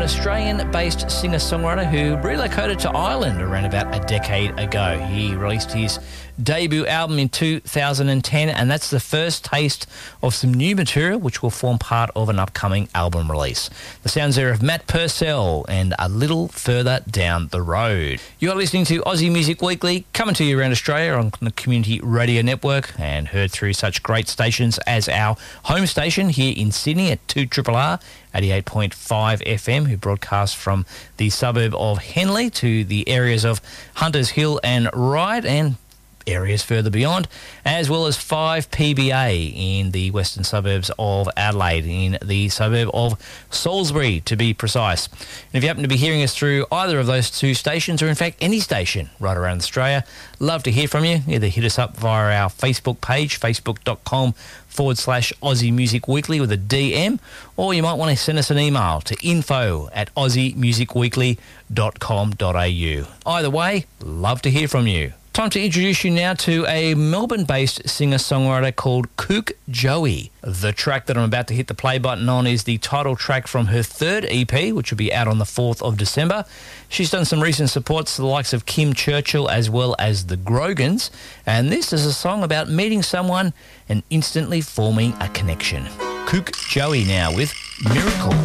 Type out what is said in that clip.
Australian-based singer-songwriter who relocated to Ireland around about a decade ago. He released his debut album in 2010, and that's the first taste of some new material which will form part of an upcoming album release. The sounds there of Matt Purcell and A Little Further Down the Road. You're listening to Aussie Music Weekly, coming to you around Australia on the Community Radio Network and heard through such great stations as our home station here in Sydney at 2RRR 88.5 FM, who broadcast from the suburb of Henley to the areas of Hunters Hill and Ryde and areas further beyond, as well as 5 PBA in the western suburbs of Adelaide, in the suburb of Salisbury to be precise. And if you happen to be hearing us through either of those two stations, or in fact any station right around Australia, love to hear from you. Either hit us up via our Facebook page, facebook.com/Aussie Music Weekly with a DM, or you might want to send us an email to info@aussiemusicweekly.com.au. Either way, love to hear from you. Time to introduce you now to a Melbourne-based singer-songwriter called Kook Joey. The track that I'm about to hit the play button on is the title track from her third EP, which will be out on the 4th of December. She's done some recent supports to the likes of Kim Churchill as well as the Grogans, and this is a song about meeting someone and instantly forming a connection. Kook Joey now with Miracle.